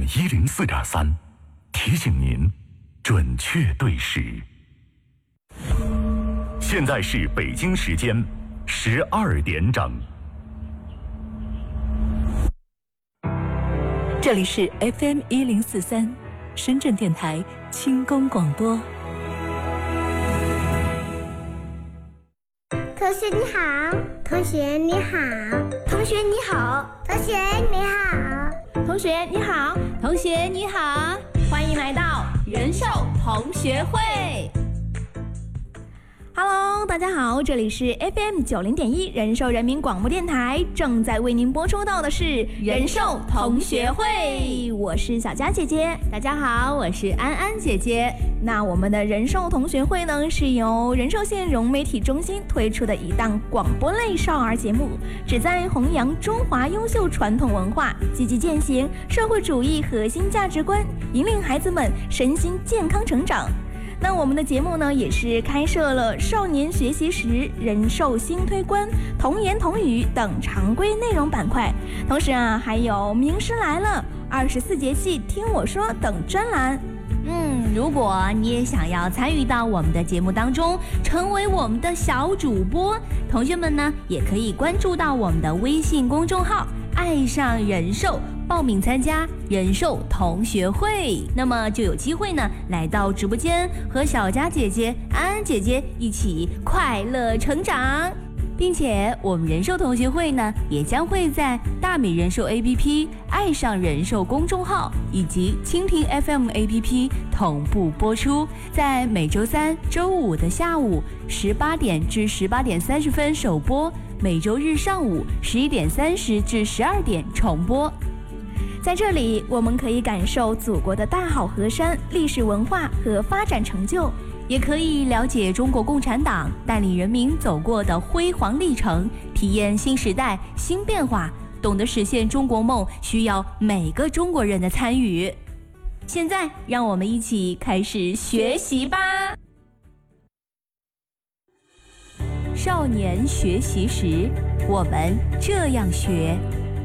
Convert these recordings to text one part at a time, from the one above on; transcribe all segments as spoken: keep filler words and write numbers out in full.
一零四点三，提醒您准确对时。现在是北京时间十二点整。 这里是 F M 一零四三，深圳电台轻功广播。 同学你好，同学你好，同学你好，同学你好， 同学你好，同学你好，欢迎来到人寿同学会。Hello， 大家好，这里是 F M 九零点一人寿人民广播电台，正在为您播出到的是人寿同学会，我是小佳姐姐。大家好，我是安安姐姐。那我们的人寿同学会呢，是由人寿县融媒体中心推出的一档广播类少儿节目，旨在弘扬中华优秀传统文化，积极践行社会主义核心价值观，引领孩子们身心健康成长。那我们的节目呢，也是开设了少年学习时、人寿新推观、童言童语等常规内容板块，同时啊，还有名师来了、二十四节气听我说等专栏。嗯，如果你也想要参与到我们的节目当中，成为我们的小主播，同学们呢也可以关注到我们的微信公众号爱上人寿，报名参加人寿同学会，那么就有机会呢来到直播间和小佳姐姐、安安姐姐一起快乐成长。并且我们人寿同学会呢，也将会在大美人寿 A P P、爱上人寿公众号以及蜻蜓 F M A P P 同步播出，在每周三、周五的下午十八点至十八点三十分首播，每周日上午十一点三十至十二点重播。在这里，我们可以感受祖国的大好河山、历史文化和发展成就，也可以了解中国共产党带领人民走过的辉煌历程，体验新时代新变化，懂得实现中国梦需要每个中国人的参与。现在，让我们一起开始学习吧。少年学习时，我们这样学。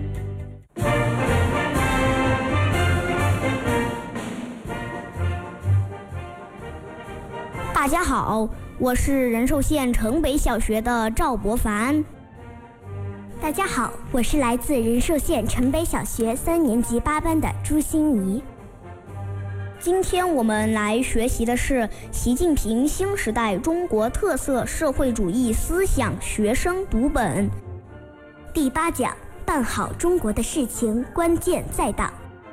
大家好，我是仁寿县城北小学的赵博凡。 大家好，我是来自仁寿县城北小学三年级八班的朱欣怡。 今天我们来学习的是习近平新时代中国特色社会主义思想学生读本第八讲，办好中国的事情，关键在党。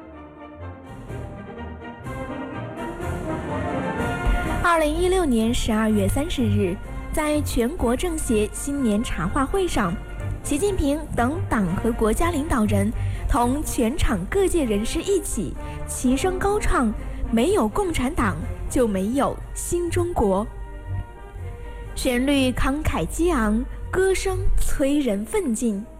二零一六年十二月三十日，在全国政协新年茶话会上，习近平等党和国家领导人同全场各界人士一起齐声高唱：没有共产党，就没有新中国。旋律慷慨激昂，歌声催人奋进。